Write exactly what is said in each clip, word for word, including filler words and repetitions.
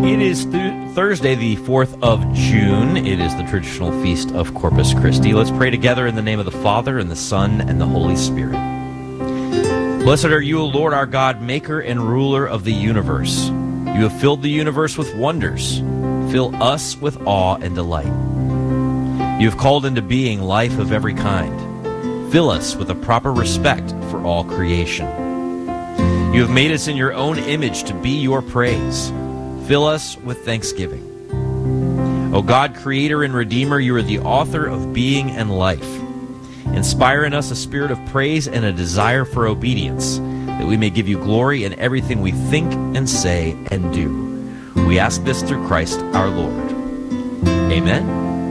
It is th- Thursday, the fourth of June. It is the traditional feast of Corpus Christi. Let's pray together in the name of the Father, and the Son, and the Holy Spirit. Blessed are you, O Lord our God, maker and ruler of the universe. You have filled the universe with wonders. Fill us with awe and delight. You have called into being life of every kind. Fill us with a proper respect for all creation. You have made us in your own image to be your praise. Fill us with thanksgiving. O God, creator and redeemer, you are the author of being and life. Inspire in us a spirit of praise and a desire for obedience, that we may give you glory in everything we think and say and do. We ask this through Christ our Lord. Amen.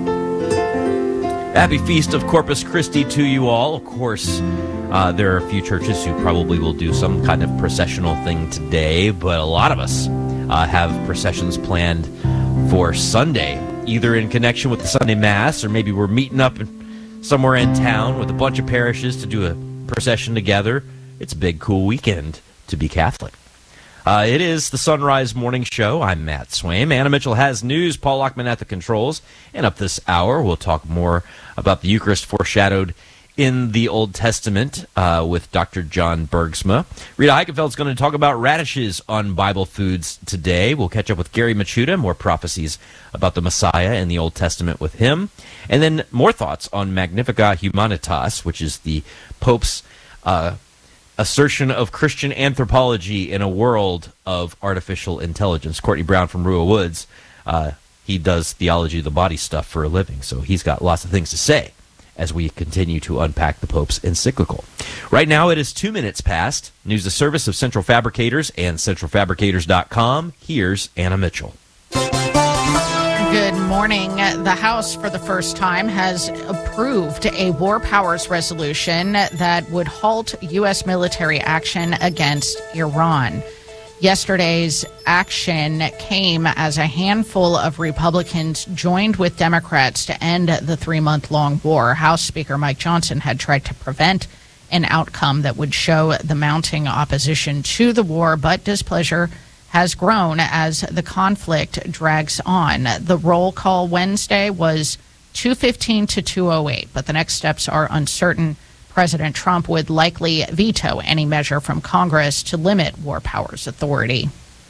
Happy Feast of Corpus Christi to you all. Of course, uh, there are a few churches who probably will do some kind of processional thing today, but a lot of us Uh, have processions planned for Sunday, either in connection with the Sunday Mass, or maybe we're meeting up somewhere in town with a bunch of parishes to do a procession together. It's a big, cool weekend to be Catholic. Uh, it is the Sunrise Morning Show. I'm Matt Swaim. Anna Mitchell has news. Paul Lockman at the controls. And up this hour, we'll talk more about the Eucharist foreshadowed in the Old Testament uh, with Doctor John Bergsma. Rita Eichenfeld's going to talk about radishes on Bible foods today. We'll catch up with Gary Machuda, more prophecies about the Messiah in the Old Testament with him. And then more thoughts on Magnificat Humanitas, which is the Pope's uh, assertion of Christian anthropology in a world of artificial intelligence. Courtney Brown from Rua Woods, uh, he does theology of the body stuff for a living, so he's got lots of things to say as we continue to unpack the Pope's encyclical. Right now it is two minutes past. News the service of Central Fabricators and central fabricators dot com. Here's Anna Mitchell. Good morning. The House, for the first time, has approved a war powers resolution that would halt U S military action against Iran. Yesterday's action came as a handful of Republicans joined with Democrats to end the three-month-long war. House Speaker Mike Johnson had tried to prevent an outcome that would show the mounting opposition to the war, but displeasure has grown as the conflict drags on. The roll call Wednesday was two fifteen to two oh eight, but the next steps are uncertain. President Trump would likely veto any measure from Congress to limit war powers authority.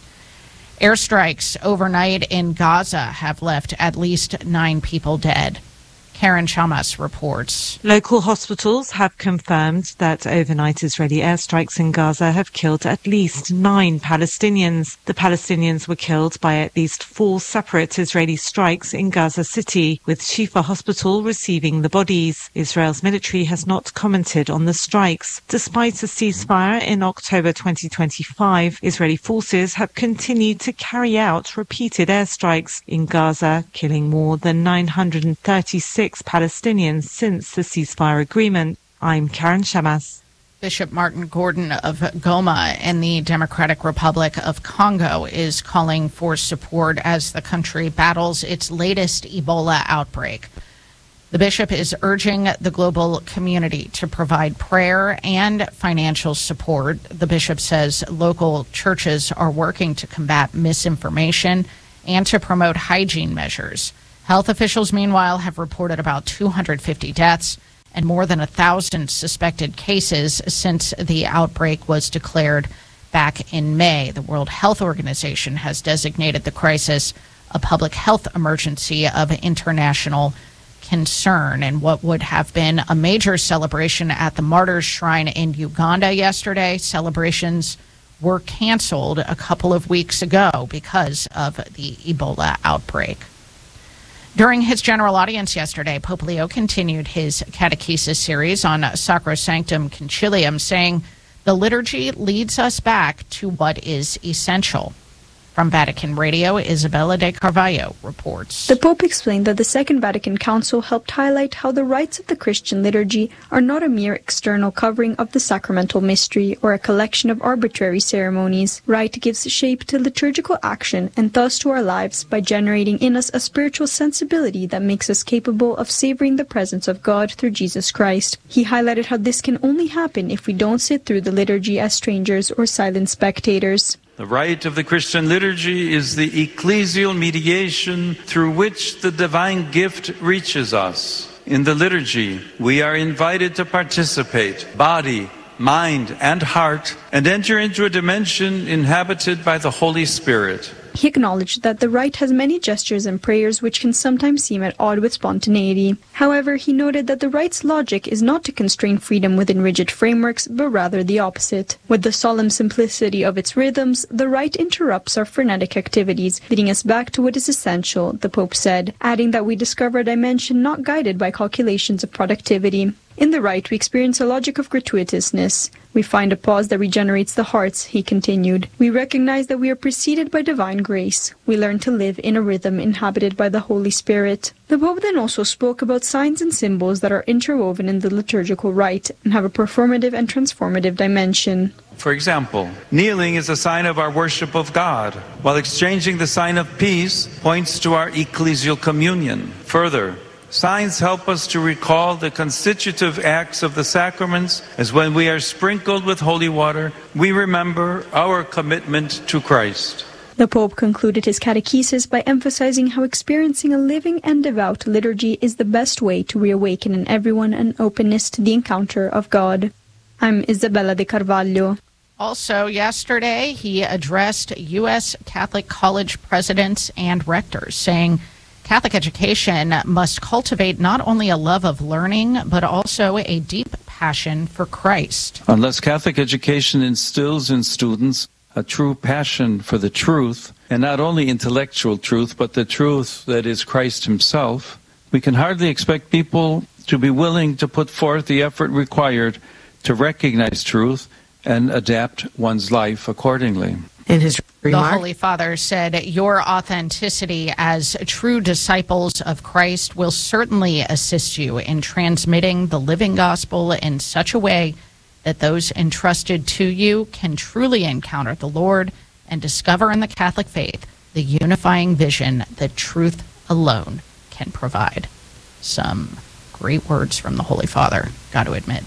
Airstrikes overnight in Gaza have left at least nine people dead. Karen Chamas reports. Local hospitals have confirmed that overnight Israeli airstrikes in Gaza have killed at least nine Palestinians. The Palestinians were killed by at least four separate Israeli strikes in Gaza City, with Shifa Hospital receiving the bodies. Israel's military has not commented on the strikes. Despite a ceasefire in October twenty twenty-five, Israeli forces have continued to carry out repeated airstrikes in Gaza, killing more than nine hundred thirty-six Palestinians since the ceasefire agreement. I'm Karen Shamas. Bishop Martin Gordon of Goma in the Democratic Republic of Congo is calling for support as the country battles its latest Ebola outbreak. The bishop is urging the global community to provide prayer and financial support. The bishop says local churches are working to combat misinformation and to promote hygiene measures. Health officials, meanwhile, have reported about two hundred fifty deaths and more than one thousand suspected cases since the outbreak was declared back in May. The World Health Organization has designated the crisis a public health emergency of international concern. And what would have been a major celebration at the Martyrs' Shrine in Uganda yesterday, celebrations were canceled a couple of weeks ago because of the Ebola outbreak. During his general audience yesterday, Pope Leo continued his catechesis series on Sacrosanctum Concilium, saying the liturgy leads us back to what is essential. From Vatican Radio, Isabella de Carvalho reports. The Pope explained that the Second Vatican Council helped highlight how the rites of the Christian liturgy are not a mere external covering of the sacramental mystery or a collection of arbitrary ceremonies. Rite gives shape to liturgical action and thus to our lives by generating in us a spiritual sensibility that makes us capable of savoring the presence of God through Jesus Christ. He highlighted how this can only happen if we don't sit through the liturgy as strangers or silent spectators. The rite of the Christian liturgy is the ecclesial mediation through which the divine gift reaches us. In the liturgy, we are invited to participate, body, mind, and heart, and enter into a dimension inhabited by the Holy Spirit. He acknowledged that the rite has many gestures and prayers which can sometimes seem at odds with spontaneity. However, he noted that the rite's logic is not to constrain freedom within rigid frameworks, but rather the opposite. With the solemn simplicity of its rhythms, the rite interrupts our frenetic activities, leading us back to what is essential, the Pope said, adding that we discover a dimension not guided by calculations of productivity. In the rite, we experience a logic of gratuitousness. We find a pause that regenerates the hearts, he continued. We recognize that we are preceded by divine grace. We learn to live in a rhythm inhabited by the Holy Spirit. The Pope then also spoke about signs and symbols that are interwoven in the liturgical rite and have a performative and transformative dimension. For example, kneeling is a sign of our worship of God, while exchanging the sign of peace points to our ecclesial communion. Further, signs help us to recall the constitutive acts of the sacraments, as when we are sprinkled with holy water, we remember our commitment to Christ. The Pope concluded his catechesis by emphasizing how experiencing a living and devout liturgy is the best way to reawaken in everyone an openness to the encounter of God. I'm Isabella de Carvalho. Also, yesterday, he addressed U S Catholic college presidents and rectors, saying Catholic education must cultivate not only a love of learning, but also a deep passion for Christ. Unless Catholic education instills in students a true passion for the truth, and not only intellectual truth, but the truth that is Christ himself, we can hardly expect people to be willing to put forth the effort required to recognize truth and adapt one's life accordingly. In his remark, the Holy Father said, your authenticity as true disciples of Christ will certainly assist you in transmitting the living gospel in such a way that those entrusted to you can truly encounter the Lord and discover in the Catholic faith the unifying vision that truth alone can provide. Some great words from the Holy Father, got to admit.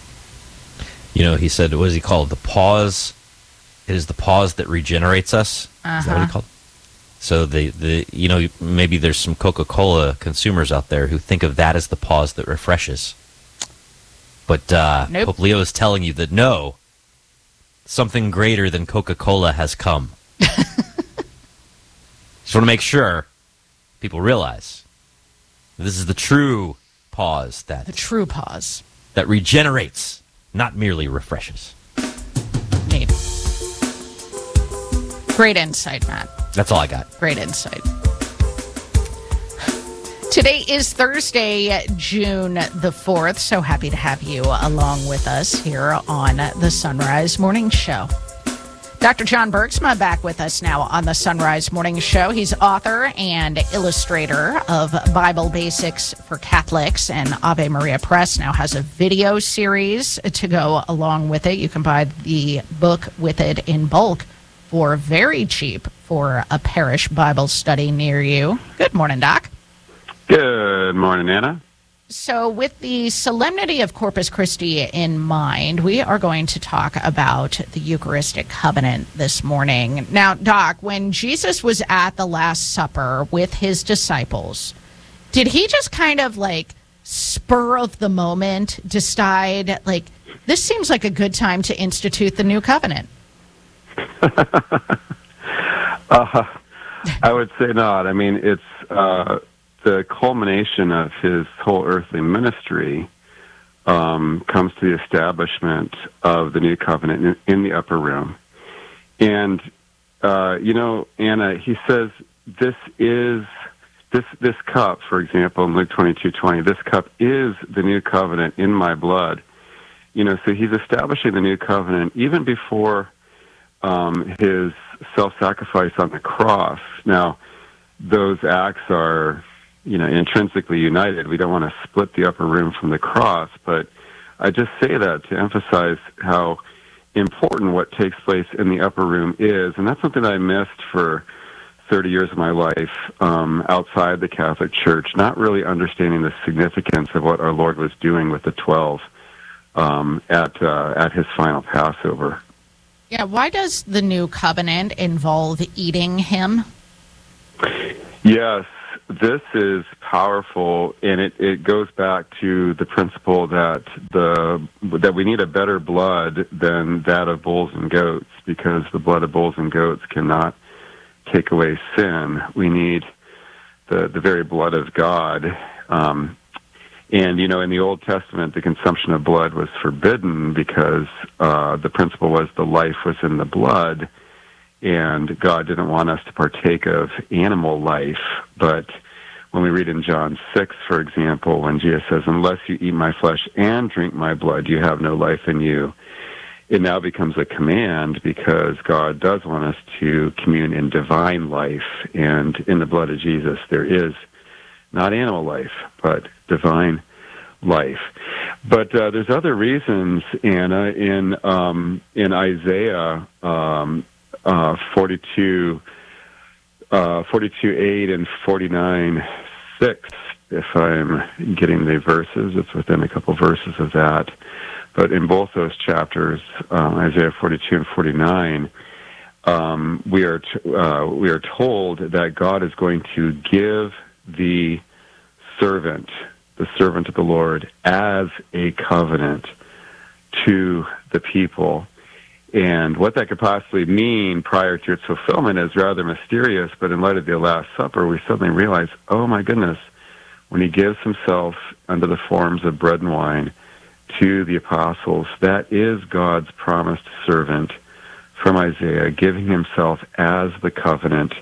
You know, he said, what does he call it? The pause. It is the pause that regenerates us. Uh-huh. Is that what he called it? So the, the you know, maybe there's some Coca-Cola consumers out there who think of that as the pause that refreshes. But uh, nope. Pope Leo is telling you that no, something greater than Coca-Cola has come. Just want to make sure people realize this is the true pause that the true pause that regenerates, not merely refreshes. Neat. Great insight, Matt. That's all I got. Great insight. Today is Thursday, June the fourth. So happy to have you along with us here on the Sunrise Morning Show. Doctor John Bergsma back with us now on the Sunrise Morning Show. He's author and illustrator of Bible Basics for Catholics, and Ave Maria Press now has a video series to go along with it. You can buy the book with it in bulk for very cheap for a parish Bible study near you. Good morning, Doc. Good morning, Anna. So with the solemnity of Corpus Christi in mind, we are going to talk about the Eucharistic covenant this morning. Now, Doc, when Jesus was at the Last Supper with his disciples, did he just kind of like spur of the moment decide, like, this seems like a good time to institute the new covenant? uh, I would say not. I mean, it's uh, the culmination of his whole earthly ministry um, comes to the establishment of the new covenant in, in the upper room. And, uh, you know, Anna, he says, this is, this this cup, for example, in Luke twenty-two twenty, this cup is the new covenant in my blood. You know, so he's establishing the new covenant even before um, his self-sacrifice on the cross. Now, those acts are, you know, intrinsically united. We don't want to split the upper room from the cross, but I just say that to emphasize how important what takes place in the upper room is, and that's something I missed for thirty years of my life um, outside the Catholic Church, not really understanding the significance of what our Lord was doing with the twelve um, at uh, at his final Passover. Yeah, why does the new covenant involve eating him? Yes, this is powerful, and it, it goes back to the principle that the that we need a better blood than that of bulls and goats, because the blood of bulls and goats cannot take away sin. We need the the very blood of God. Um, and, you know, in the Old Testament, the consumption of blood was forbidden because uh, the principle was the life was in the blood, and God didn't want us to partake of animal life. But when we read in John six, for example, when Jesus says, unless you eat my flesh and drink my blood, you have no life in you, it now becomes a command, because God does want us to commune in divine life. And in the blood of Jesus, there is not animal life, but divine life. But uh, there's other reasons, Anna, in um, in Isaiah um, uh, forty-two, uh, forty-two eight and forty-nine six, if I'm getting the verses. It's within a couple verses of that. But in both those chapters, um, Isaiah forty-two and forty-nine, um, we are t- uh, we are told that God is going to give the servant, the servant of the Lord, as a covenant to the people. And what that could possibly mean prior to its fulfillment is rather mysterious, but in light of the Last Supper, we suddenly realize, oh my goodness, when he gives himself under the forms of bread and wine to the apostles, that is God's promised servant from Isaiah, giving himself as the covenant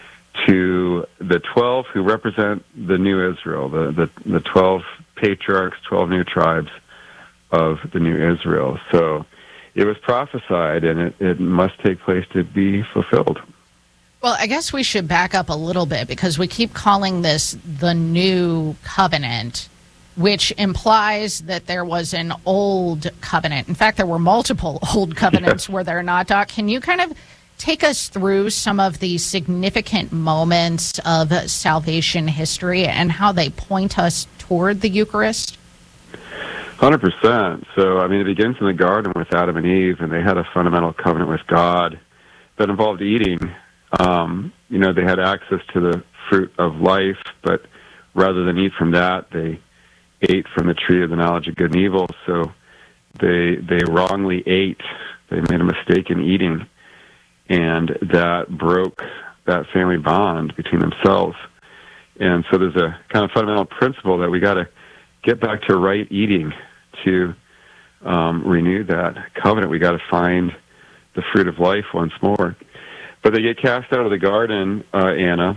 to the twelve who represent the new Israel, the, the, the twelve patriarchs, twelve new tribes of the new Israel. So it was prophesied, and it, it must take place to be fulfilled. Well, I guess we should back up a little bit, because we keep calling this the new covenant, which implies that there was an old covenant. In fact, there were multiple old covenants, were there not, Doc? Can you kind of take us through some of the significant moments of salvation history and how they point us toward the Eucharist? one hundred percent. So, I mean, it begins in the garden with Adam and Eve, and they had a fundamental covenant with God that involved eating. Um, you know, they had access to the fruit of life, but rather than eat from that, they ate from the tree of the knowledge of good and evil. So they they wrongly ate. They made a mistake in eating, and that broke that family bond between themselves. And so there's a kind of fundamental principle that we got to get back to right eating to um, renew that covenant. We got to find the fruit of life once more. But they get cast out of the garden, uh, Anna,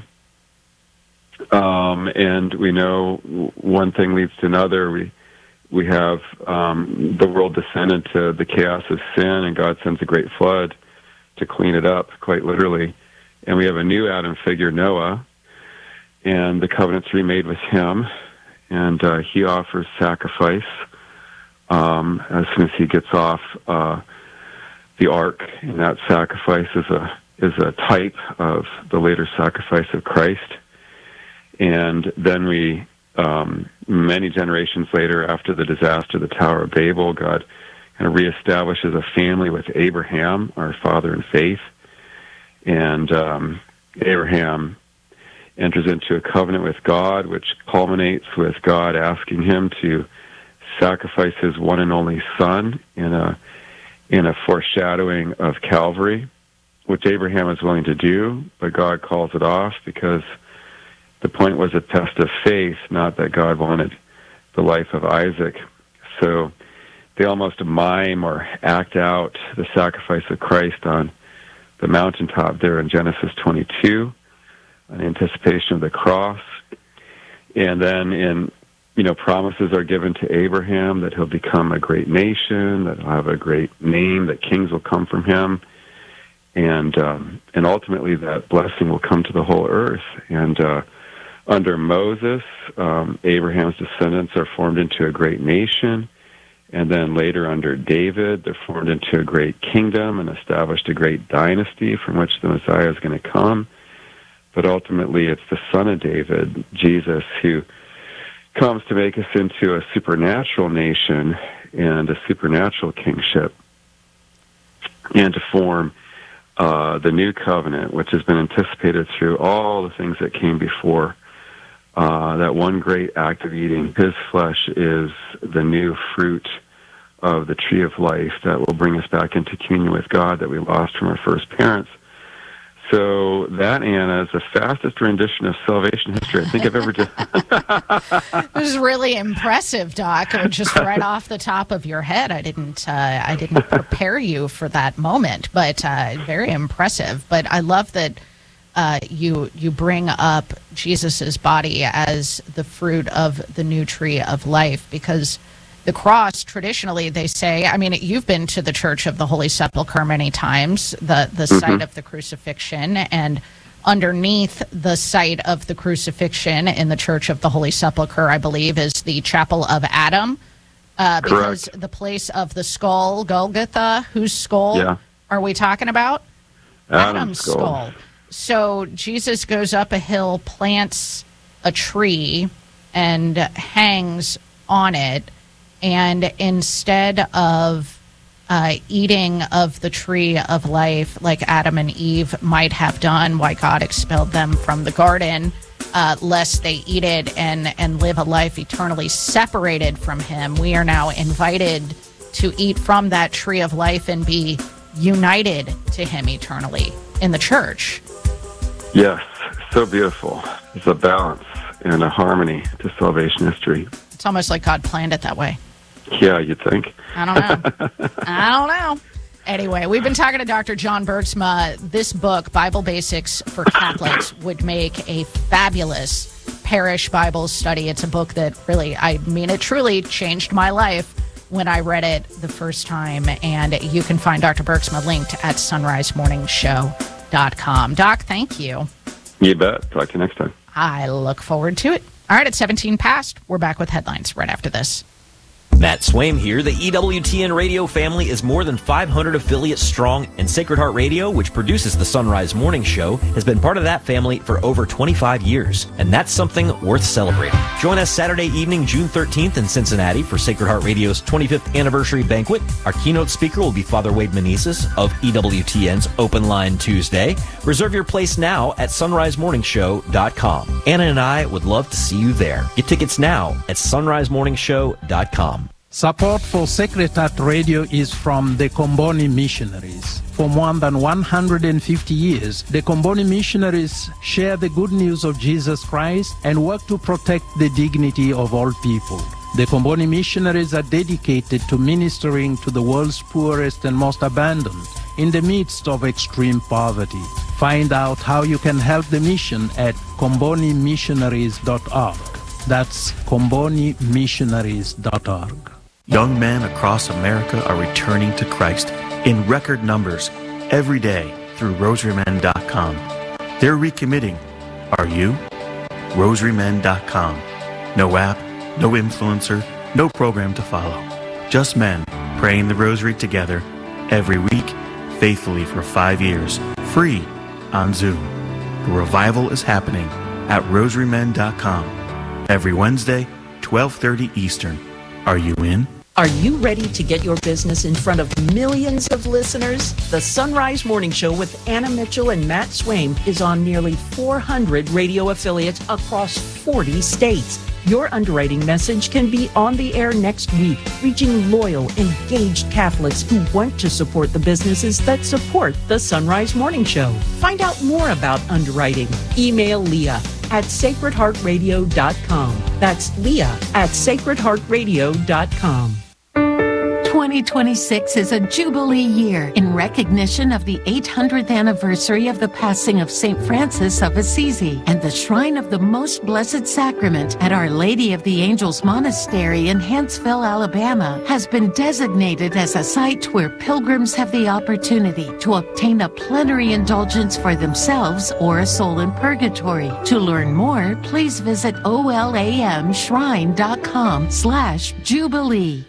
um, and we know one thing leads to another. We we have um, the world descend into the chaos of sin, and God sends a great flood to clean it up, quite literally. And we have a new Adam figure, Noah, and the covenant's remade with him, and uh, he offers sacrifice um, as soon as he gets off uh, the ark, and that sacrifice is a is a type of the later sacrifice of Christ. And then we, um, many generations later, after the disaster of the Tower of Babel, God kind of reestablishes a family with Abraham, our father in faith. And um, Abraham enters into a covenant with God, which culminates with God asking him to sacrifice his one and only son in a in a foreshadowing of Calvary, which Abraham is willing to do, but God calls it off because the point was a test of faith, not that God wanted the life of Isaac. So they almost mime or act out the sacrifice of Christ on the mountaintop there in Genesis twenty-two, an anticipation of the cross. And then in, you know, promises are given to Abraham that he'll become a great nation, that he'll have a great name, that kings will come from him. And um, and ultimately that blessing will come to the whole earth. And uh, under Moses, um, Abraham's descendants are formed into a great nation. And then later under David, they're formed into a great kingdom and established a great dynasty from which the Messiah is going to come. But ultimately it's the son of David, Jesus, who comes to make us into a supernatural nation and a supernatural kingship. and to form uh, the new covenant, which has been anticipated through all the things that came before. Uh, that one great act of eating his flesh is the new fruit of the tree of life that will bring us back into communion with God that we lost from our first parents. So that, Anna, is the fastest rendition of salvation history I think I've ever done. It was really impressive, Doc. It was just right off the top of your head. I didn't, uh, I didn't prepare you for that moment, but uh, very impressive. But I love that uh, you you bring up Jesus's body as the fruit of the new tree of life, because the cross, traditionally, they say, I mean, you've been to the Church of the Holy Sepulchre many times, the, the mm-hmm. site of the crucifixion, and underneath the site of the crucifixion in the Church of the Holy Sepulchre, I believe, is the Chapel of Adam, uh, because the place of the skull, Golgotha, whose skull yeah. are we talking about? Adam's, Adam's skull. skull. So Jesus goes up a hill, plants a tree, and hangs on it. And instead of uh, eating of the tree of life like Adam and Eve might have done, why God expelled them from the garden, uh, lest they eat it and, and live a life eternally separated from him, we are now invited to eat from that tree of life and be united to him eternally in the church. Yes, so beautiful. There's a balance and a harmony to salvation history. It's almost like God planned it that way. Yeah, you'd think. I don't know. I don't know. Anyway, we've been talking to Doctor John Bergsma. This book, Bible Basics for Catholics, would make a fabulous parish Bible study. It's a book that really, I mean, it truly changed my life when I read it the first time. And you can find Doctor Bergsma linked at sunrise morning show dot com. Doc, thank you. You bet. Talk to you next time. I look forward to it. All right, it's seventeen past. We're back with headlines right after this. Matt Swaim here. The E W T N radio family is more than five hundred affiliates strong, and Sacred Heart Radio, which produces the Sunrise Morning Show, has been part of that family for over twenty-five years, and that's something worth celebrating. Join us Saturday evening, June thirteenth in Cincinnati for Sacred Heart Radio's twenty-fifth anniversary banquet. Our keynote speaker will be Father Wade Meneses of E W T N's Open Line Tuesday. Reserve your place now at sunrise morning show dot com. Anna and I would love to see you there. Get tickets now at sunrise morning show dot com. Support for Sacred Heart Radio is from the Comboni Missionaries. For more than one hundred fifty years, the Comboni Missionaries share the good news of Jesus Christ and work to protect the dignity of all people. The Comboni Missionaries are dedicated to ministering to the world's poorest and most abandoned in the midst of extreme poverty. Find out how you can help the mission at comboni missionaries dot org. That's comboni missionaries dot org. Young men across America are returning to Christ in record numbers every day through rosary men dot com. They're recommitting. Are you? rosary men dot com. No app, no influencer, no program to follow. Just men praying the rosary together every week, faithfully for five years, free on Zoom. The revival is happening at rosary men dot com every Wednesday, twelve thirty Eastern. Are you in? Are you ready to get your business in front of millions of listeners? The Sunrise Morning Show with Anna Mitchell and Matt Swaim is on nearly four hundred radio affiliates across forty states. Your underwriting message can be on the air next week, reaching loyal, engaged Catholics who want to support the businesses that support the Sunrise Morning Show. Find out more about underwriting. Email Leah at sacred heart radio dot com. That's Leah at sacred heart radio dot com. twenty twenty-six is a Jubilee year in recognition of the eight hundredth anniversary of the passing of Saint Francis of Assisi, and the Shrine of the Most Blessed Sacrament at Our Lady of the Angels Monastery in Huntsville, Alabama, has been designated as a site where pilgrims have the opportunity to obtain a plenary indulgence for themselves or a soul in purgatory. To learn more, please visit olamshrine.com slash Jubilee.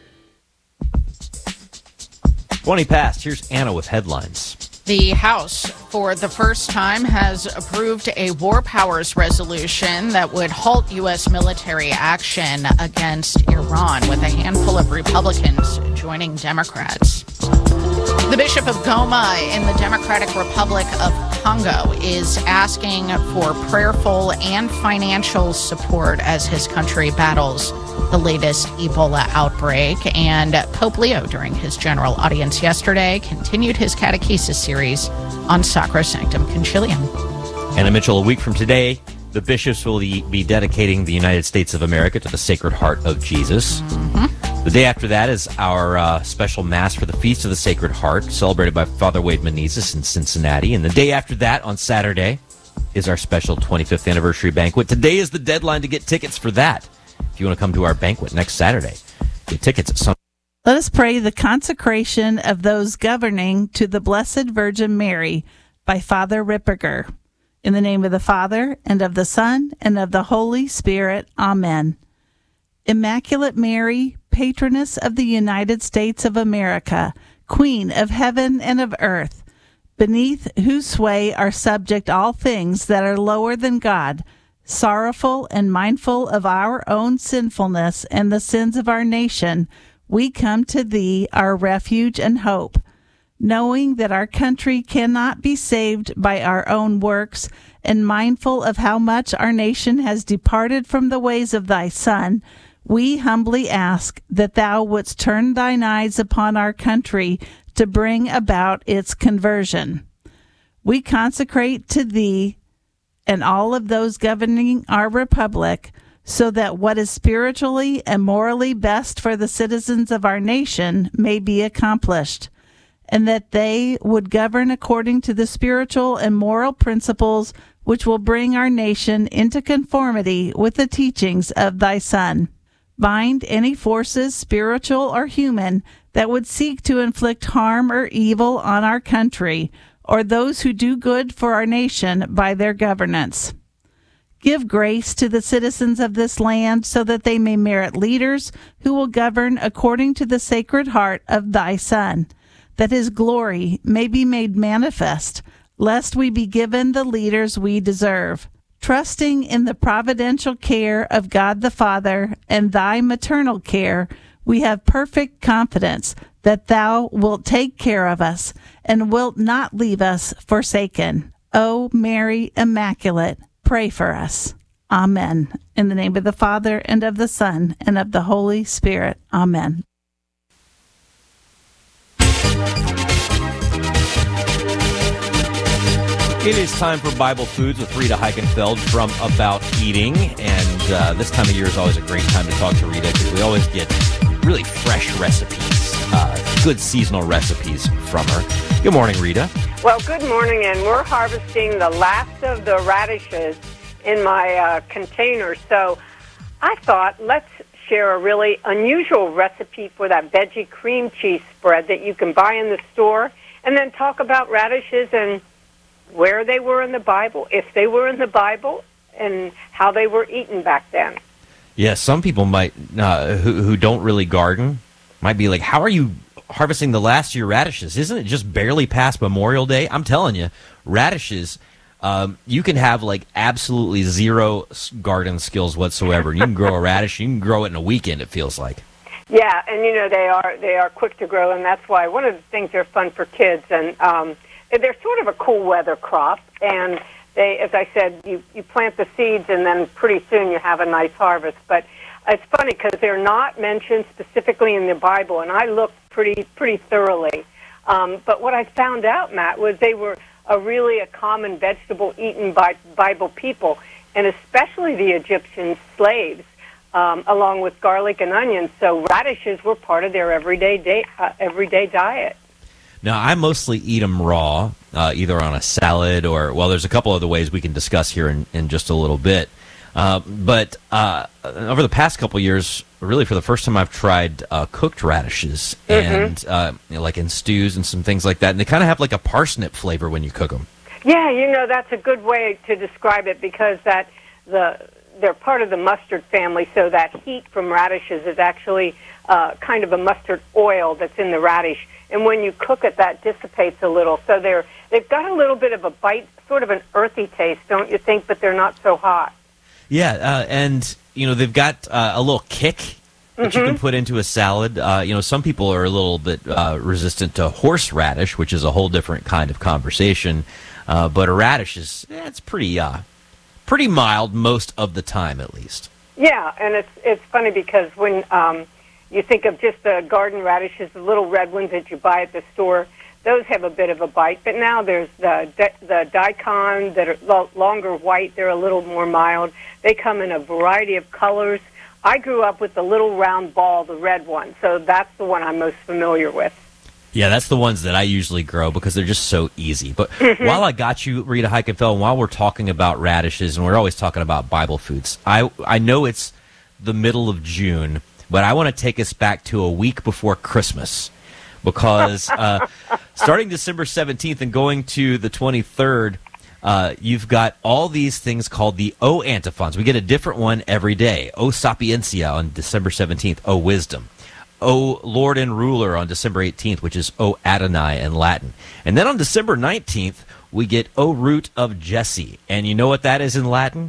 twenty past. Here's Anna with headlines. The House, for the first time, has approved a war powers resolution that would halt U S military action against Iran, with a handful of Republicans joining Democrats. The Bishop of Goma in the Democratic Republic of Congo is asking for prayerful and financial support as his country battles the latest Ebola outbreak. And Pope Leo, during his general audience yesterday, continued his catechesis series on Sacrosanctum Concilium. Anna Mitchell, a week from today, the bishops will be dedicating the United States of America to the Sacred Heart of Jesus. Mm-hmm. The day after that is our uh, special Mass for the Feast of the Sacred Heart, celebrated by Father Wade Menezes in Cincinnati. And the day after that, on Saturday, is our special twenty-fifth anniversary banquet. Today is the deadline to get tickets for that. If you want to come to our banquet next Saturday, get tickets at some... Let us pray the consecration of those governing to the Blessed Virgin Mary by Father Ripperger. In the name of the Father, and of the Son, and of the Holy Spirit. Amen. Immaculate Mary, patroness of the United States of America, Queen of heaven and of earth, beneath whose sway are subject all things that are lower than God, sorrowful and mindful of our own sinfulness and the sins of our nation, we come to thee, our refuge and hope, knowing that our country cannot be saved by our own works, and mindful of how much our nation has departed from the ways of thy Son, we humbly ask that thou wouldst turn thine eyes upon our country to bring about its conversion. We consecrate to thee and all of those governing our republic, so that what is spiritually and morally best for the citizens of our nation may be accomplished, and that they would govern according to the spiritual and moral principles which will bring our nation into conformity with the teachings of thy Son. Bind any forces, spiritual or human, that would seek to inflict harm or evil on our country, or those who do good for our nation by their governance. Give grace to the citizens of this land so that they may merit leaders who will govern according to the Sacred Heart of thy Son, that his glory may be made manifest, lest we be given the leaders we deserve. Trusting in the providential care of God the Father and thy maternal care, we have perfect confidence that thou wilt take care of us and wilt not leave us forsaken. O Mary Immaculate, pray for us. Amen. In the name of the Father, and of the Son, and of the Holy Spirit. Amen. It is time for Bible Foods with Rita Heikenfeld from About Eating. And uh, this time of year is always a great time to talk to Rita because we always get really fresh recipes, uh, good seasonal recipes from her. Good morning, Rita. Well, good morning, and we're harvesting the last of the radishes in my uh, container. So I thought, let's share a really unusual recipe for that veggie cream cheese spread that you can buy in the store, and then talk about radishes and where they were in the Bible, if they were in the Bible, and how they were eaten back then. Yeah, some people might, uh, who, who don't really garden, might be like, how are you harvesting the last of your radishes? Isn't it just barely past Memorial Day? I'm telling you, radishes, um, you can have like absolutely zero garden skills whatsoever. You can grow a radish, you can grow it in a weekend, it feels like. Yeah, and you know, they are they are quick to grow, and that's why one of the things they're fun for kids, and um, they're sort of a cool weather crop, and they, as I said, you, you plant the seeds, and then pretty soon you have a nice harvest. But it's funny because they're not mentioned specifically in the Bible, and I looked pretty pretty thoroughly. Um, but what I found out, Matt, was they were a really a common vegetable eaten by Bible people, and especially the Egyptian slaves, um, along with garlic and onions. So radishes were part of their everyday day, uh, everyday diet. Now, I mostly eat them raw, uh, either on a salad or, well, there's a couple other ways we can discuss here in, in just a little bit. Uh, but uh, over the past couple years, really for the first time, I've tried uh, cooked radishes, mm-hmm. and uh, you know, like in stews and some things like that. And they kind of have like a parsnip flavor when you cook them. Yeah, you know, that's a good way to describe it because that the they're part of the mustard family, so that heat from radishes is actually uh, kind of a mustard oil that's in the radish. And when you cook it, that dissipates a little. So they're, they've got a little bit of a bite, sort of an earthy taste, don't you think? But they're not so hot. Yeah, uh, and, you know, they've got uh, a little kick that Mm-hmm. you can put into a salad. Uh, you know, some people are a little bit uh, resistant to horseradish, which is a whole different kind of conversation. Uh, but a radish is eh, it's pretty uh, pretty mild most of the time, at least. Yeah, and it's it's funny because when um, you think of just the garden radishes, the little red ones that you buy at the store, those have a bit of a bite. But now there's the the daikon that are lo- longer white. They're a little more mild. They come in a variety of colors. I grew up with the little round ball, the red one, so that's the one I'm most familiar with. Yeah, that's the ones that I usually grow because they're just so easy. But Mhm. while I got you, Rita Heikenfeld, and while we're talking about radishes, and we're always talking about Bible foods, I I know it's the middle of June, but I want to take us back to a week before Christmas because uh, starting December seventeenth and going to the twenty-third, uh, you've got all these things called the O antiphons. We get a different one every day. O Sapientia on December seventeenth, O Wisdom. O Lord and Ruler on December eighteenth, which is O Adonai in Latin. And then on December nineteenth, we get O Root of Jesse. And you know what that is in Latin?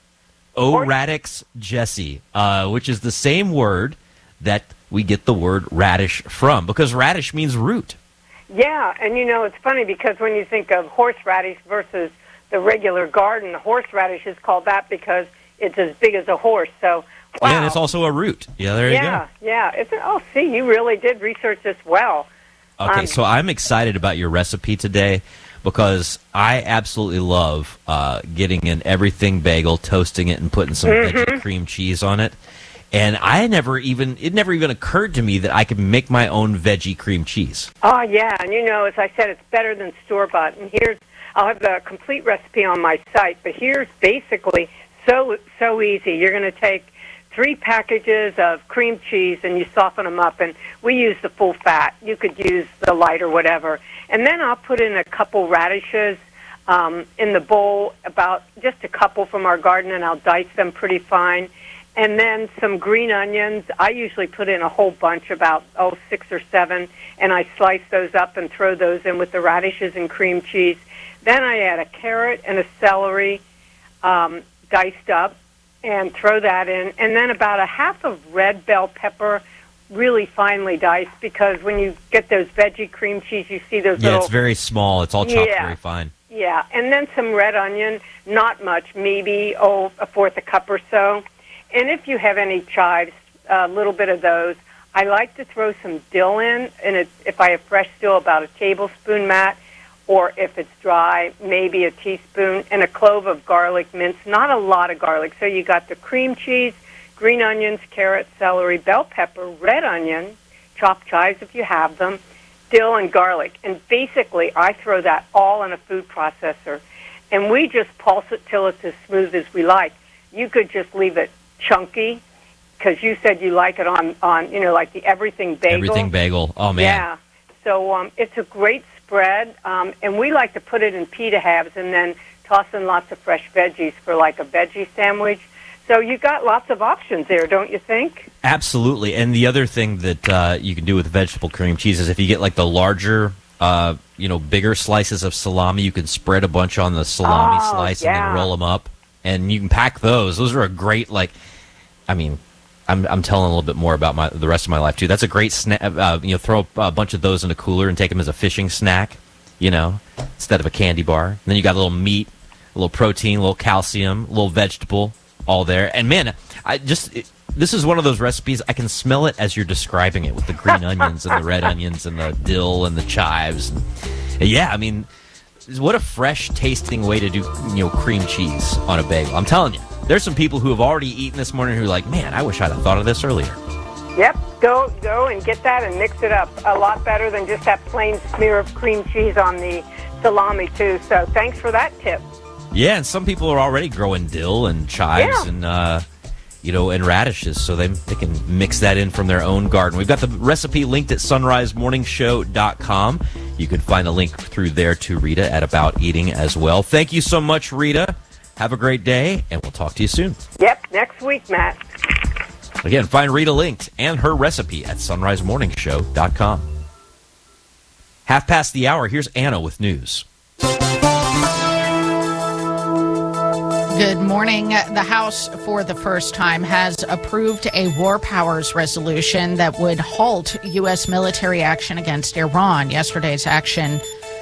O Radix Jesse, uh, which is the same word that we get the word radish from, because radish means root. Yeah, and you know, it's funny because when you think of horseradish versus the regular garden, the horseradish is called that because it's as big as a horse. So, wow. Yeah, and it's also a root. Yeah, there you yeah, yeah. It's oh, see, you really did research this well. go. Okay, Um, so I'm excited about your recipe today because I absolutely love uh, getting an everything bagel, toasting it, and putting some Mhm. veggie cream cheese on it. And I never even, it never even occurred to me that I could make my own veggie cream cheese. Oh, yeah, and you know, as I said, it's better than store-bought. And here's, I'll have the complete recipe on my site, but here's basically so so easy. You're going to take three packages of cream cheese and you soften them up, and we use the full fat. You could use the light or whatever. And then I'll put in a couple radishes um, in the bowl, about just a couple from our garden, and I'll dice them pretty fine. And then some green onions. I usually put in a whole bunch, about, oh, six or seven, and I slice those up and throw those in with the radishes and cream cheese. Then I add a carrot and a celery um, diced up and throw that in. And then about a half of red bell pepper, really finely diced, because when you get those veggie cream cheese, you see those Yeah, little... it's very small. It's all chopped Yeah. very fine. Yeah, and then some red onion, not much, maybe, oh, a fourth a cup or so. And if you have any chives, a little bit of those. I like to throw some dill in, and it's, if I have fresh dill, about a tablespoon, Matt, or if it's dry, maybe a teaspoon, and a clove of garlic minced, not a lot of garlic. So you got the cream cheese, green onions, carrot, celery, bell pepper, red onion, chopped chives if you have them, dill and garlic. And basically, I throw that all in a food processor, and we just pulse it till it's as smooth as we like. You could just leave it chunky, because you said you like it on, on, you know, like the everything bagel. Everything bagel. Oh, man. Yeah. So um, it's a great spread, um, and we like to put it in pita halves and then toss in lots of fresh veggies for like a veggie sandwich. So you got lots of options there, don't you think? Absolutely. And the other thing that uh, you can do with vegetable cream cheese is if you get like the larger, uh, you know, bigger slices of salami, you can spread a bunch on the salami Oh, slice and yeah. then roll them up. And you can pack those. Those are a great, like, I mean, I'm I'm telling a little bit more about my the rest of my life too. That's a great snack. Uh, you know, throw a bunch of those in a cooler and take them as a fishing snack. You know, instead of a candy bar. And then you got a little meat, a little protein, a little calcium, a little vegetable, all there. And man, I just it, this is one of those recipes. I can smell it as you're describing it with the green onions and the red onions and the dill and the chives. And, and yeah, I mean, what a fresh tasting way to do, you know, cream cheese on a bagel. I'm telling you. There's some people who have already eaten this morning who are like, man, I wish I'd have thought of this earlier. Yep, go go and get that and mix it up. A lot better than just that plain smear of cream cheese on the salami, too. So thanks for that tip. Yeah, and some people are already growing dill and chives Yeah. and, uh, you know, and radishes, so they, they can mix that in from their own garden. We've got the recipe linked at sunrise morning show dot com. You can find a link through there to Rita at About Eating as well. Thank you so much, Rita. Have a great day, and we'll talk to you soon. Yep, next week, Matt. Again, find Rita linked and her recipe at sunrise morning show dot com. Half past the hour, here's Anna with news. Good morning. The House, for the first time, has approved a war powers resolution that would halt U S military action against Iran. Yesterday's action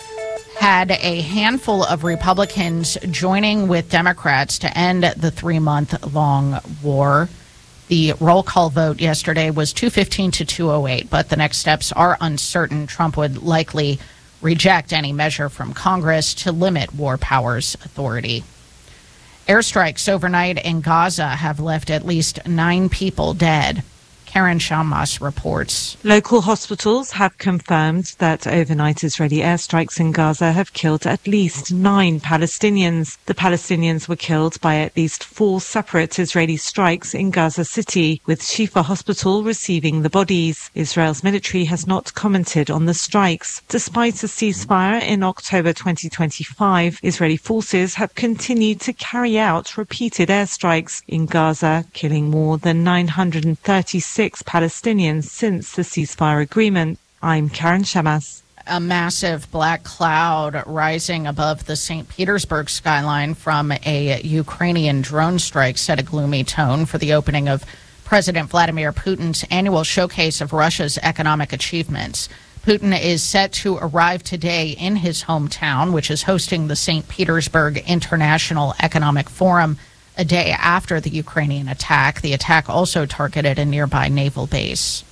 had a handful of Republicans joining with Democrats to end the three-month-long war. The roll call vote yesterday was two fifteen to two oh eight, but the next steps are uncertain. Trump would likely reject any measure from Congress to limit war powers authority. Airstrikes overnight in Gaza have left at least nine people dead. Karen Shamas reports. Local hospitals have confirmed that overnight Israeli airstrikes in Gaza have killed at least nine Palestinians. The Palestinians were killed by at least four separate Israeli strikes in Gaza City, with Shifa Hospital receiving the bodies. Israel's military has not commented on the strikes. Despite a ceasefire in October twenty twenty-five, Israeli forces have continued to carry out repeated airstrikes in Gaza, killing more than nine hundred thirty-six Palestinians since the ceasefire agreement. I'm Karen Shamas. A massive black cloud rising above the Saint Petersburg skyline from a Ukrainian drone strike set a gloomy tone for the opening of President Vladimir Putin's annual showcase of Russia's economic achievements. Putin is set to arrive today in his hometown, which is hosting the Saint Petersburg International Economic Forum, a day after the Ukrainian attack. The attack also targeted a nearby naval base.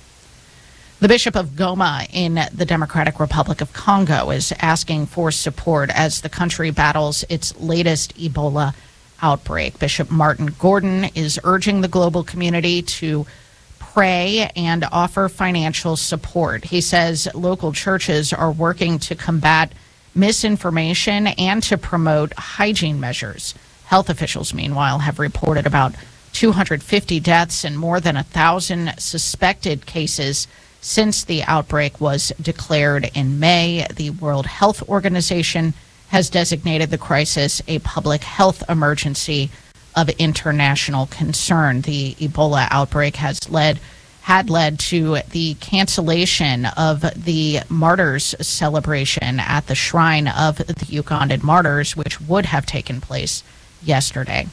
The Bishop of Goma in the Democratic Republic of Congo is asking for support as the country battles its latest Ebola outbreak. Bishop Martin Gordon is urging the global community to pray and offer financial support. He says local churches are working to combat misinformation and to promote hygiene measures. Health officials, meanwhile, have reported about two hundred fifty deaths and more than one thousand suspected cases since the outbreak was declared in May. The World Health Organization has designated the crisis a public health emergency of international concern. The Ebola outbreak has led had led to the cancellation of the Martyrs celebration at the Shrine of the Ugandan Martyrs, which would have taken place yesterday.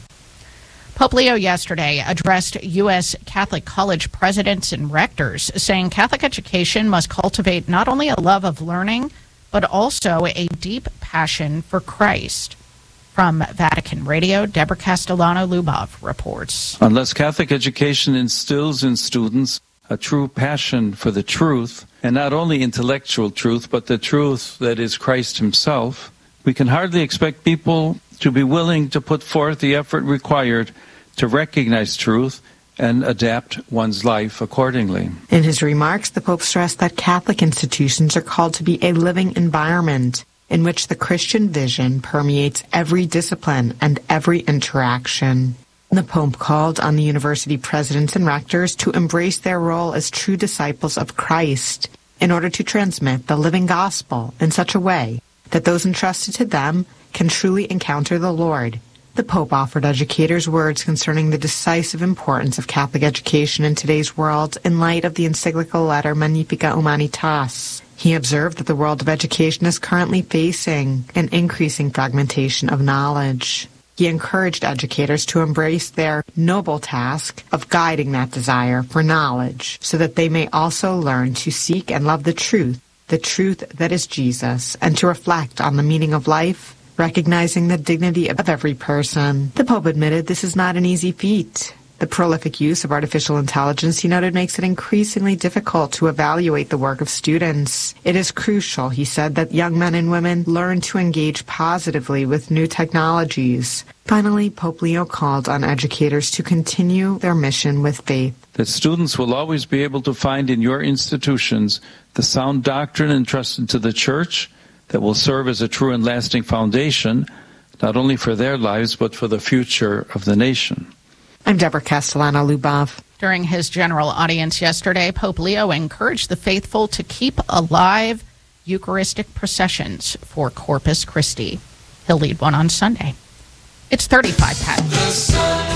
Pope Leo yesterday addressed U S Catholic college presidents and rectors, saying Catholic education must cultivate not only a love of learning, but also a deep passion for Christ. From Vatican Radio, Deborah Castellano-Lubov reports. Unless Catholic education instills in students a true passion for the truth, and not only intellectual truth, but the truth that is Christ himself, we can hardly expect people to be willing to put forth the effort required to recognize truth and adapt one's life accordingly. In his remarks, the Pope stressed that Catholic institutions are called to be a living environment in which the Christian vision permeates every discipline and every interaction. The Pope called on the university presidents and rectors to embrace their role as true disciples of Christ in order to transmit the living gospel in such a way that those entrusted to them can truly encounter the Lord. The Pope offered educators words concerning the decisive importance of Catholic education in today's world in light of the encyclical letter Magnificat Humanitas. He observed that the world of education is currently facing an increasing fragmentation of knowledge. He encouraged educators to embrace their noble task of guiding that desire for knowledge so that they may also learn to seek and love the truth, the truth that is Jesus, and to reflect on the meaning of life, recognizing the dignity of every person. The Pope admitted this is not an easy feat. The prolific use of artificial intelligence, he noted, makes it increasingly difficult to evaluate the work of students. It is crucial, he said, that young men and women learn to engage positively with new technologies. Finally, Pope Leo called on educators to continue their mission with faith. That students will always be able to find in your institutions the sound doctrine entrusted to the Church that will serve as a true and lasting foundation, not only for their lives, but for the future of the nation. I'm Deborah Castellano-Lubov. During his general audience yesterday, Pope Leo encouraged the faithful to keep alive Eucharistic processions for Corpus Christi. He'll lead one on Sunday. It's thirty-five past.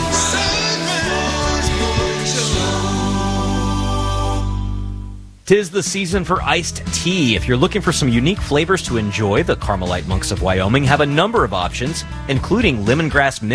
Tis the season for iced tea. If you're looking for some unique flavors to enjoy, the Carmelite Monks of Wyoming have a number of options, including lemongrass mint,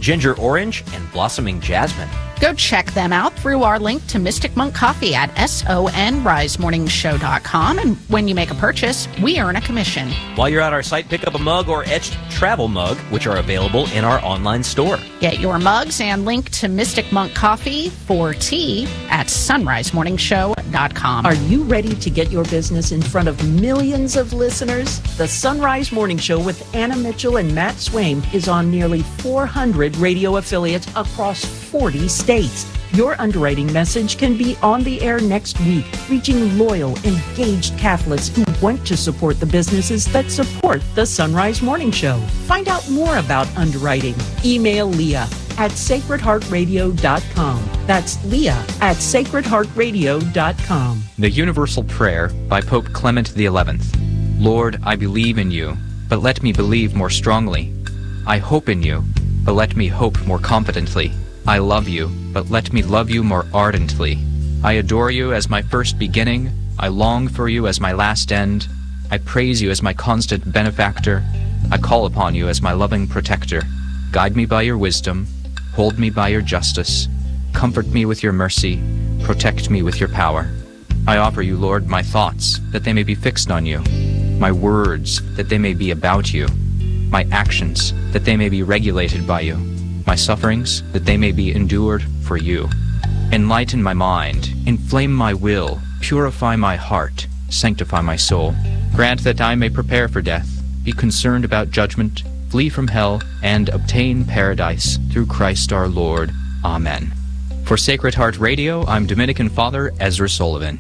ginger orange, and blossoming jasmine. Go check them out through our link to Mystic Monk Coffee at sonrise morning show dot com. And when you make a purchase, we earn a commission. While you're at our site, pick up a mug or etched travel mug, which are available in our online store. Get your mugs and link to Mystic Monk Coffee for tea at sunrise morning show dot com. Are you ready to get your business in front of millions of listeners? The Sunrise Morning Show with Anna Mitchell and Matt Swaim is on nearly four hundred radio affiliates across forty states. Your underwriting message can be on the air next week, reaching loyal, engaged Catholics who want to support the businesses that support the Sunrise Morning Show. Find out more about underwriting. Email Leah at sacred heart radio dot com. That's Leah at sacred heart radio dot com. The Universal Prayer by Pope Clement the eleventh. Lord, I believe in you, but let me believe more strongly. I hope in you, but let me hope more confidently. I love you, but let me love you more ardently. I adore you as my first beginning. I long for you as my last end. I praise you as my constant benefactor. I call upon you as my loving protector. Guide me by your wisdom. Hold me by your justice. Comfort me with your mercy. Protect me with your power. I offer you, Lord, my thoughts, that they may be fixed on you. My words, that they may be about you. My actions, that they may be regulated by you. My sufferings, that they may be endured for you. Enlighten my mind, inflame my will, purify my heart, sanctify my soul. Grant that I may prepare for death, be concerned about judgment, flee from hell, and obtain paradise through Christ our Lord. Amen. For Sacred Heart Radio, I'm Dominican Father Ezra Sullivan.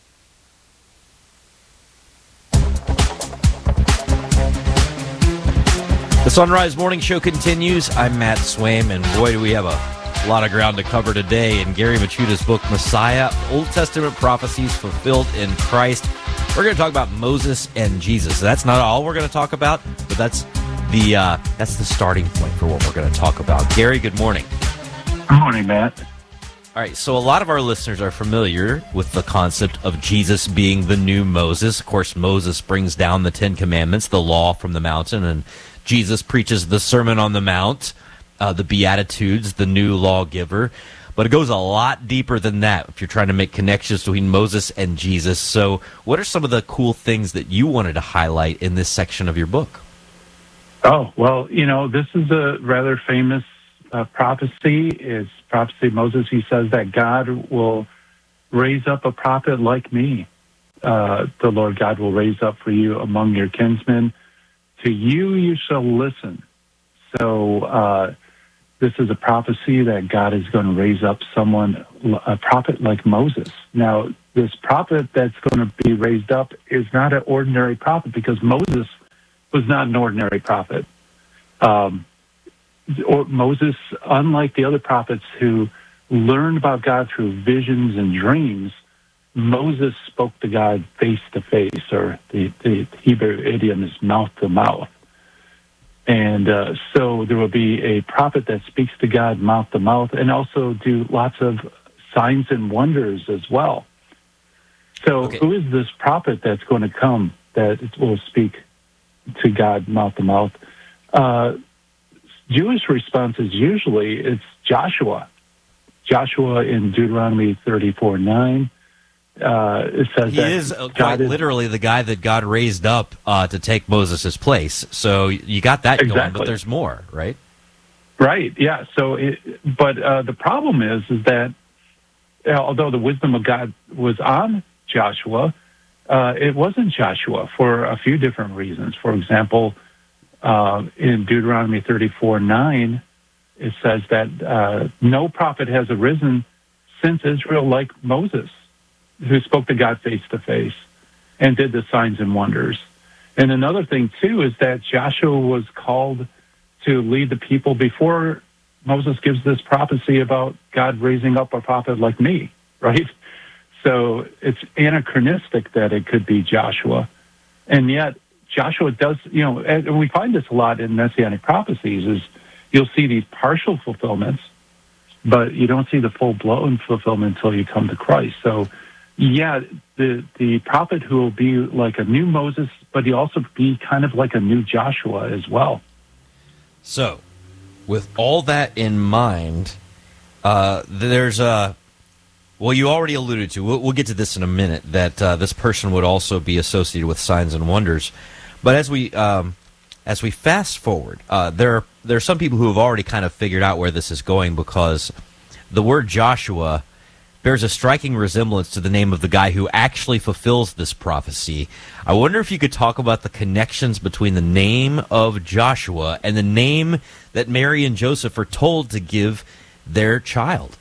The Sunrise Morning Show continues. I'm Matt Swaim, and boy, do we have a lot of ground to cover today. In Gary Michuda's book, Messiah, Old Testament Prophecies Fulfilled in Christ, we're going to talk about Moses and Jesus. That's not all we're going to talk about, but that's the uh, that's the starting point for what we're going to talk about. Gary, good morning. Good morning, Matt. All right, so a lot of our listeners are familiar with the concept of Jesus being the new Moses. Of course, Moses brings down the Ten Commandments, the law from the mountain, and Jesus preaches the Sermon on the Mount, uh, the Beatitudes, the new lawgiver. But it goes a lot deeper than that if you're trying to make connections between Moses and Jesus. So what are some of the cool things that you wanted to highlight in this section of your book? Oh, well, you know, this is a rather famous uh, prophecy. It's prophecy of Moses. He says that God will raise up a prophet like me. Uh, the Lord God will raise up for you among your kinsmen. To you, you shall listen. So uh, this is a prophecy that God is going to raise up someone, a prophet like Moses. Now, this prophet that's going to be raised up is not an ordinary prophet because Moses was not an ordinary prophet. Um, or Moses, unlike the other prophets who learned about God through visions and dreams, Moses spoke to God face to face, or the, the Hebrew idiom is mouth to mouth. And uh, so there will be a prophet that speaks to God mouth to mouth and also do lots of signs and wonders as well. So okay. Who is this prophet that's going to come that will speak to God mouth to mouth? Uh, Jewish response is usually it's Joshua. Joshua in Deuteronomy thirty-four nine. Uh, it says he that is uh, quite is, literally the guy that God raised up uh, to take Moses' place. So you got that exactly. going, but there's more, right? Right. Yeah. So, it, but uh, the problem is, is that uh, although the wisdom of God was on Joshua, uh, it wasn't Joshua for a few different reasons. For example, uh, in Deuteronomy thirty-four nine, it says that uh, no prophet has arisen since Israel like Moses, who spoke to God face to face and did the signs and wonders. And another thing, too, is that Joshua was called to lead the people before Moses gives this prophecy about God raising up a prophet like me, right? So it's anachronistic that it could be Joshua. And yet Joshua does, you know, and we find this a lot in Messianic prophecies, is you'll see these partial fulfillments, but you don't see the full-blown fulfillment until you come to Christ. So yeah, the the prophet who will be like a new Moses, but he also be kind of like a new Joshua as well. So, with all that in mind, uh, there's a, well, you already alluded to, we'll, we'll get to this in a minute, that uh, this person would also be associated with signs and wonders. But as we um, as we fast forward, uh, there, are, there are some people who have already kind of figured out where this is going, because the word Joshua bears a striking resemblance to the name of the guy who actually fulfills this prophecy. I wonder if you could talk about the connections between the name of Joshua and the name that Mary and Joseph are told to give their child.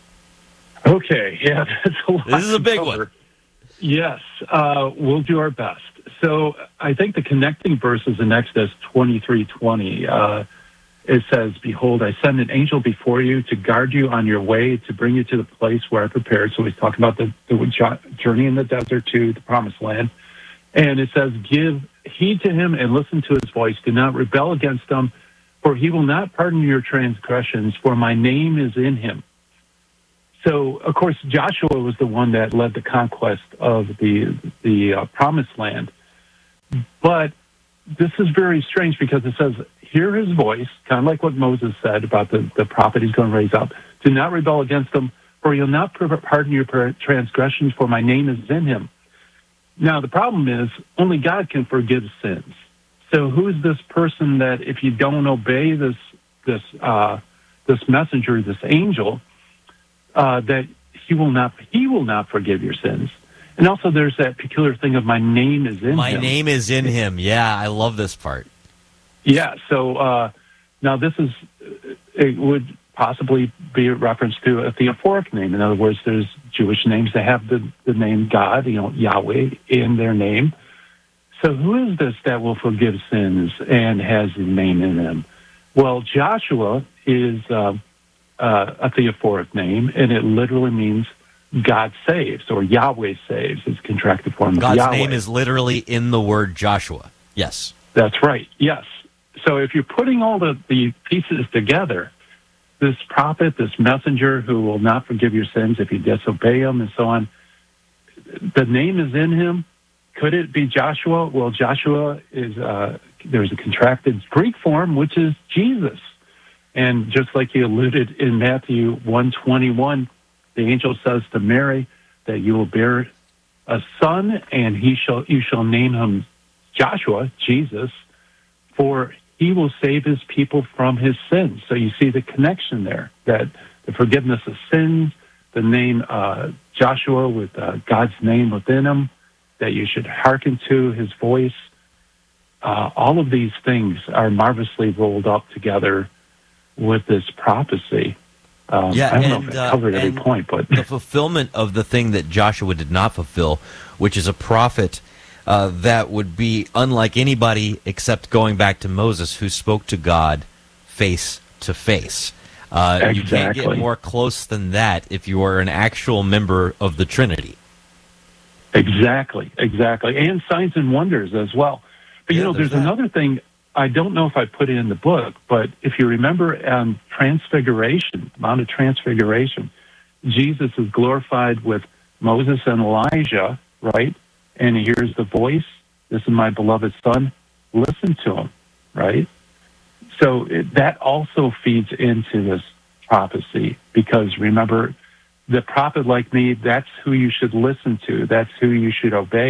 Okay, yeah, that's a lot. This is a big cover. one. Yes, uh, we'll do our best. So I think the connecting verse is in Exodus twenty-three twenty. Uh, it says, "Behold, I send an angel before you to guard you on your way, to bring you to the place where I prepared." So he's talking about the, the journey in the desert to the promised land. And it says, "Give heed to him and listen to his voice. Do not rebel against him, for he will not pardon your transgressions, for my name is in him." So, of course, Joshua was the one that led the conquest of the the uh, promised land. But this is very strange, because it says, "Hear his voice," kind of like what Moses said about the, the prophet he's going to raise up. "Do not rebel against him, for he'll not pardon your transgressions, for my name is in him." Now, the problem is, only God can forgive sins. So who is this person that, if you don't obey this this uh, this messenger, this angel, uh, that he will not he will not forgive your sins? And also, there's that peculiar thing of "my name is in My him." My name is in him. Yeah, I love this part. Yeah. So uh, now this is it would possibly be a reference to a theophoric name. In other words, there's Jewish names that have the, the name God, you know, Yahweh, in their name. So who is this that will forgive sins and has the name in them? Well, Joshua is uh, uh, a theophoric name, and it literally means God saves, or Yahweh saves. It's contracted form of God's Yahweh. name is literally in the word Joshua. Yes. That's right. Yes. So if you're putting all the, the pieces together, this prophet, this messenger who will not forgive your sins if you disobey him and so on, the name is in him. Could it be Joshua? Well, Joshua is, uh, there's a contracted Greek form, which is Jesus. And just like you alluded in Matthew one twenty-one, the angel says to Mary that you will bear a son, and he shall you shall name him Joshua, Jesus, for he will save his people from his sins. So you see the connection there, that the forgiveness of sins, the name uh, Joshua with uh, God's name within him, that you should hearken to his voice. Uh, all of these things are marvelously rolled up together with this prophecy. Um, yeah, I don't and, know if I covered uh, every point, but the fulfillment of the thing that Joshua did not fulfill, which is a prophet uh, that would be unlike anybody except going back to Moses, who spoke to God face to face. Uh, exactly. You can't get more close than that if you are an actual member of the Trinity. Exactly, exactly, and signs and wonders as well. But, you yeah, know, there's, there's another thing. I don't know if I put it in the book, but if you remember um, Transfiguration, Mount of Transfiguration, Jesus is glorified with Moses and Elijah, right? And he hears the voice, "This is my beloved son, listen to him," right? So it, that also feeds into this prophecy, because remember, the prophet like me, that's who you should listen to. That's who you should obey.